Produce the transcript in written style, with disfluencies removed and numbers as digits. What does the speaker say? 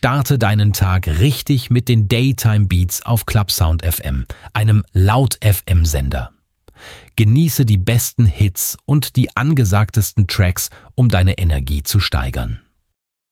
Starte deinen Tag richtig mit den Daytime Beats auf Clubsound FM, einem Laut-FM-Sender. Genieße die besten Hits und die angesagtesten Tracks, um deine Energie zu steigern.